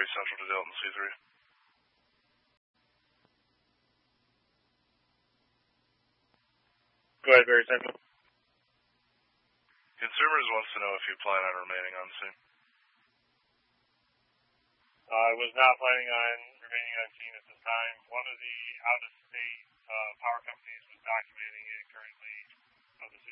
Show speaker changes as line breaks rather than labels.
Very central to Delton C3.
Go ahead, Very Central.
Consumers wants to know if you plan on remaining on scene.
I was not planning on remaining on scene at this time. One of the out-of-state power companies was documenting it currently.